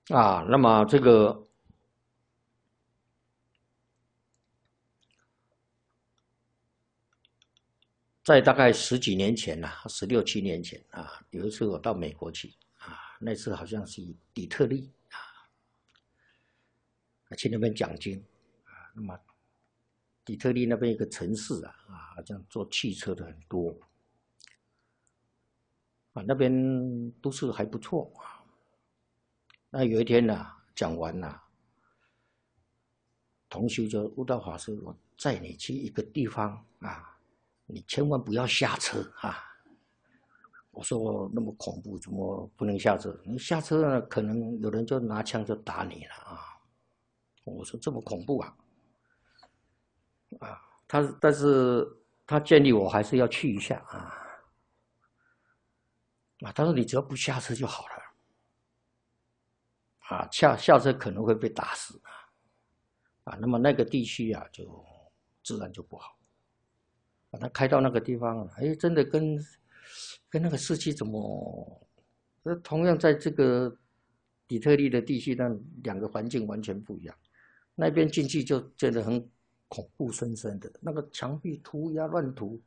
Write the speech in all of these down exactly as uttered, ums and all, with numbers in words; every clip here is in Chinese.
啊，那么这个在大概十几年前呐、啊，十六七年前啊，有一次我到美国去啊，那次好像是底特律啊，去那边讲经啊。那么底特律那边一个城市啊，啊，好像做汽车的很多啊，那边都市还不错啊。那有一天呢、啊，讲完了、啊，同修就悟道法师，我载你去一个地方啊，你千万不要下车啊。我说那么恐怖，怎么不能下车？你下车呢，可能有人就拿枪就打你了啊！我说这么恐怖啊！啊，他但是他建议我还是要去一下啊啊！他说你只要不下车就好了啊，下下车可能会被打死啊啊！那么那个地区啊，就治安就不好。把他开到那个地方，哎，真的跟跟那个市区怎么，呃，同样在这个底特律的地区，那两个环境完全不一样。那边进去就觉得很恐怖森森的，那个墙壁涂鸦乱涂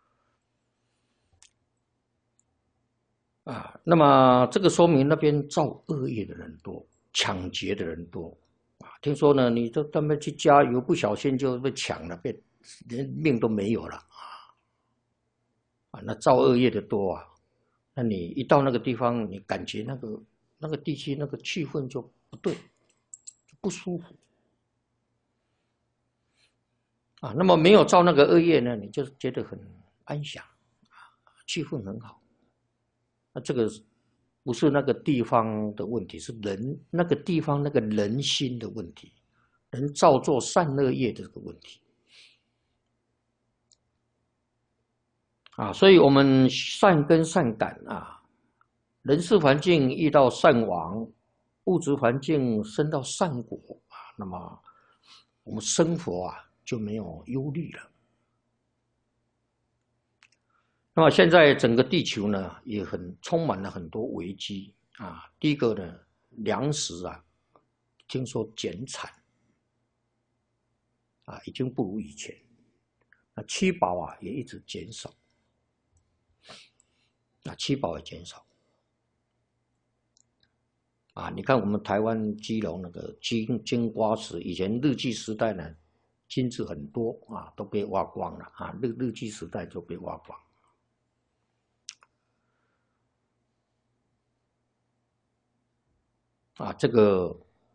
啊。那么这个说明那边造恶业的人多，抢劫的人多啊。听说呢，你这他们去加油，不小心就被抢了，被连命都没有了。啊，那造恶业的多啊，那你一到那个地方，你感觉那个那个地区那个气氛就不对，就不舒服啊。那么没有造那个恶业呢，你就觉得很安详，气氛很好。那这个不是那个地方的问题，是人那个地方那个人心的问题，人造作善恶业的这个问题啊。所以我们善根善感啊，人事环境遇到善王，物质环境升到善果啊，那么我们生活啊就没有忧虑了。那么现在整个地球呢，也很充满了很多危机啊。第一个呢，粮食啊，听说减产啊，已经不如以前。那七宝啊也一直减少，啊，七宝也减少。啊，你看我们台湾基隆那个金金瓜石，以前日据时代呢，金子很多啊，都被挖光了啊，日日据时代就被挖光。啊，这个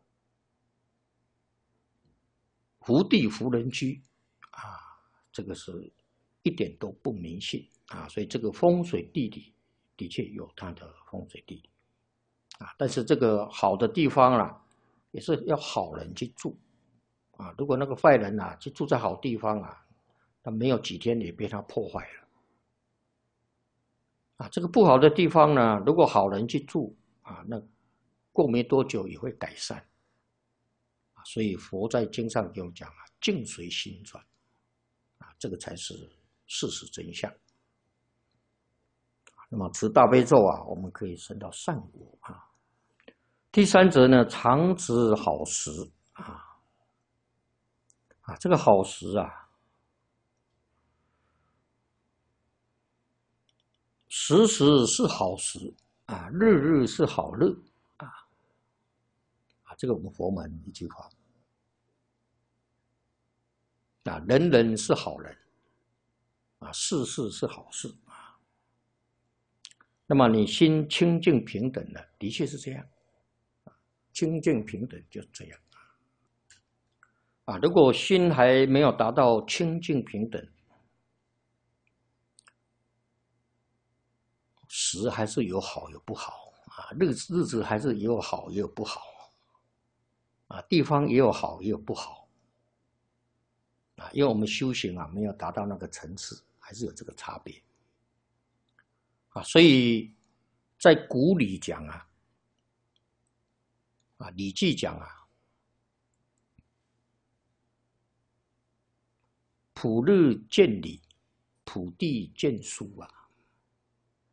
福地福人居啊，这个是一点都不迷信啊，所以这个风水地理的确有它的风水地理啊，但是这个好的地方啊，也是要好人去住啊，如果那个坏人啊，就住在好地方啊，那没有几天也被他破坏了啊。这个不好的地方呢，如果好人去住啊，那过没多久也会改善啊。所以佛在经上给我们讲啊，境随心转啊，这个才是事实真相。那么持大悲咒啊，我们可以升到善果啊。第三则呢，常持好食啊啊，这个好食啊，时时是好时啊，日日是好日啊啊，这个我们佛门一句话啊，人人是好人啊，事事是好事啊。那么你心清净平等的，的确是这样，清净平等就是这样啊。如果心还没有达到清净平等，时还是有好有不好啊，日子日子还是也有好也有不好啊，地方也有好也有不好啊，因为我们修行啊没有达到那个层次，还是有这个差别啊。所以在古礼讲啊，啊《礼记》讲啊，普日见礼，普地见书啊。